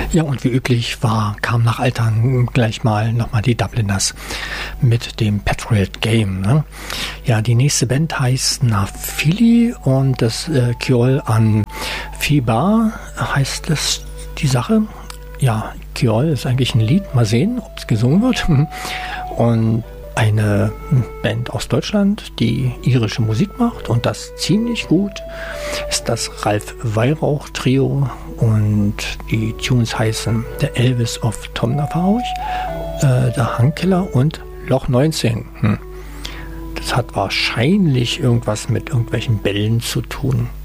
Ja, und wie üblich kam nach Altern gleich nochmal die Dubliners mit dem Patriot Game. Ne? Ja, die nächste Band heißt Nafili und das Kyol an Fiba heißt es die Sache. Ja, Kyol ist eigentlich ein Lied. Mal sehen, ob es gesungen wird. Und eine Band aus Deutschland, die irische Musik macht und das ziemlich gut, ist das Ralf Weihrauch Trio und die Tunes heißen Der Elvis of Tomnafauch, Der Hangkiller und Loch 19. Das hat wahrscheinlich irgendwas mit irgendwelchen Bällen zu tun.